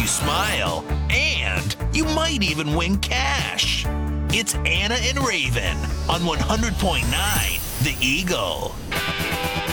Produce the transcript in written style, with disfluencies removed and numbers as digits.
smile, and you might even win cash. It's Anna and Raven on 100.9 The Eagle.